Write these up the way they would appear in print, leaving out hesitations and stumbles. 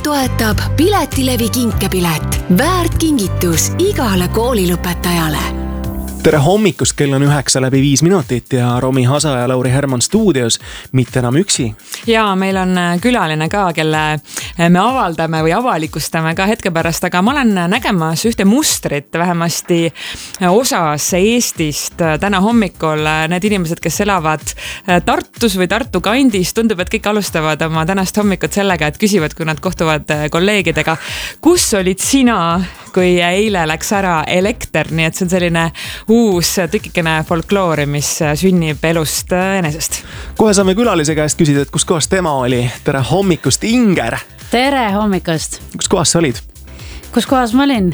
toetab Piletilevi kinkepilet. Väärt kingitus igale koolilõpetajale. Tere hommikust, kell on 9:05 ja Romi Hasa ja Lauri Herman stuudios, mitte enam üksi. Ja meil on külaline ka, kelle me avaldame või avalikustame ka hetke pärast, aga ma olen nägemas ühte mustrit vähemasti osas Eestist. Täna hommikul need inimesed, kes elavad Tartus või Tartu kandis, tundub, et kõik alustavad oma tänast hommikut sellega, et küsivad, kui nad kohtuvad kolleegidega, kus olid sina, kui eile läks ära elekter, nii et see on selline uus tükikene folkloori, mis sünnib elust enesest. Kohe saame külalise käest küsida, et kus kohas tema oli. Tere hommikust, Inger! Tere hommikust! Kus kohas sa olid? Kus kohas ma olin?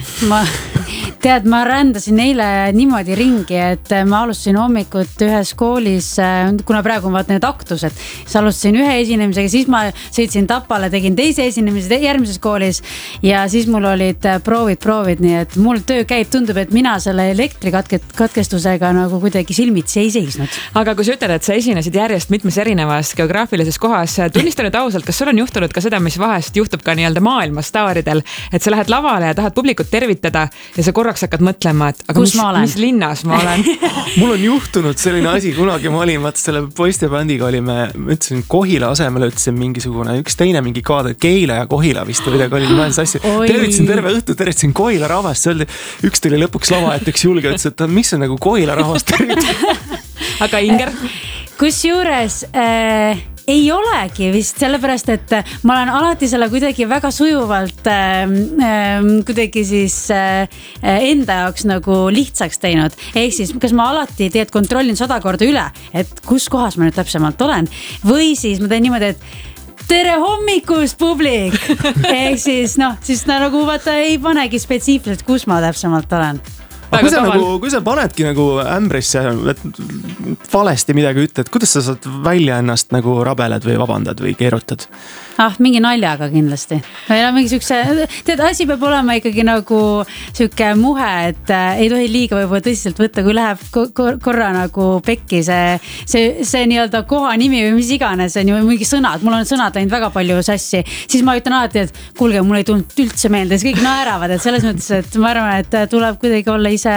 Ma rändasin eile niimoodi ringi, et ma alustasin hommikut ühes koolis, kuna praegu on vaat need aktused, siis alustasin ühe esinemisega, siis ma sõitsin Tapale, tegin teise esinemise järgmises koolis ja siis mul olid proovid, nii et mul töö käib, tundub, et mina selle elektrikatkestusega nagu kuidagi silmitsi ei seisnud. Aga kui sa ütled, et sa esinesid järjest mitmes erinevas geograafilises kohas, tunnista nüüd ausalt, kas sul on juhtunud ka seda, mis vahest juhtub ka nii-öelda maailmastaaridel, et sa lähed lavale ja tahad publikut tervitada ja sa korraks hakkad mõtlema, et aga mis linnas ma olen? Mul on juhtunud selline asi, kunagi ma olin, vaat selle poistebändiga olime, ma ütlesin Kohila asemel, ütlesin mingisugune, üks teine mingi kaader, Keila ja Kohila vist või midagi oli, ma olen sassi. Tervitasin terve õhtu, tervitasin Kohila rahvast, üks tuli lõpuks lava, et üks julge ütles, et mis on nagu Kohila rahvast tervitada. Aga Inger? Kusjuures ei olegi vist, sellepärast, et ma olen alati selle kuidagi väga sujuvalt kuidagi siis enda jaoks nagu lihtsaks teinud. Ehk siis, kas ma alati kontrollin 100 korda üle, et kus kohas ma nüüd täpsemalt olen, või siis ma teen niimoodi, et tere hommikust, publik! Ehk siis, siis nagu vaata ei panegi spetsiifiliselt, kus ma täpsemalt olen. Kui sa panedki nagu ämbrisse, valesti midagi ütled, kuidas sa saad välja ennast nagu rabeled või vabandad või keerutad? Mingi naljaga kindlasti. Mingi asi peab olema ikkagi nagu süke muhe, et ei tohi liiga võib-olla tõsiselt võtta, kui läheb korra nagu pekki see nii-öelda koha nimi või mis iganes, on ju mingi sõnad, mul on sõnad ainult väga palju sassi, siis ma ütlen alati, et kuulge, mul ei tulnud üldse meelde, siis kõik naeravad, et selles mõttes, et ma arvan, et tuleb kuidagi olla ise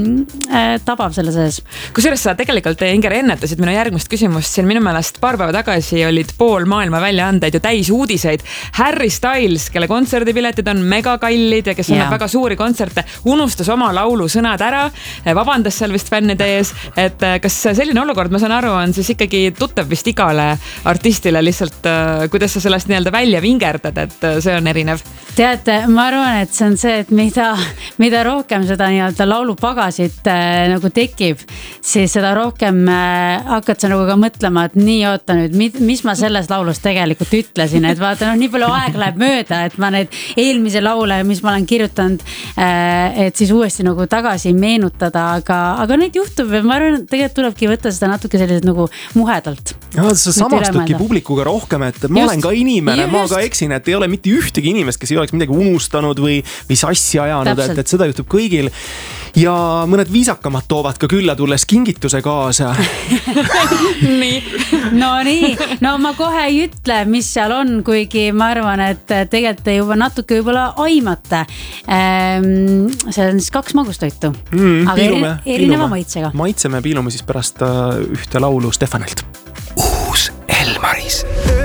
tabab selle sees. Kusjuures sa tegelikult, Inger, ennetasid minu järgmist küsimust, siin minu meelest paar päeva tagasi olid pool maailma väljaandeid ju täis uudiseid. Harry Styles, kelle kontserdipiletid on mega kallid ja kes annab väga suuri kontserte, unustas oma laulu sõnad ära, vabandas seal vist fännide ees, et kas selline olukord, ma saan aru, on siis ikkagi tuttav vist igale artistile lihtsalt, kuidas sa sellest nii-öelda välja vingerdad, et see on erinev? Teate, ma arvan, et see on see, et mida rohkem seda nii-öelda laulupagasit nagu tekib, siis seda rohkem hakkad sa nagu ka mõtlema, et nii oota nüüd, mis ma selles laulus tegelikult ütlesin, et vaata, nii palju aeg läheb mööda, et ma need eelmise laule, mis ma olen kirjutanud, et siis uuesti nagu tagasi meenutada, aga neid juhtub ja ma arvan, et tegelikult tulebki võtta seda natuke sellised nagu muhedalt. Ja, sa samastadki publikuga rohkem, et ma olen ka inimene, ma ka eksin, et ei ole mitte ühtegi inimest, kes ei oleks midagi unustanud või sassi ajanud, et seda juhtub kõigil. Ja mõned viisakamad toovad ka külla tulles kingituse kaasa. No ma kohe ei ütle, mis seal on, kuigi ma arvan, et tegelikult juba natuke võib-olla aimata. See on siis 2 magustoitu, aga erineva maitsega. Maitseme, piilume siis pärast ühte laulu Stefanilt. Uus Elmaris.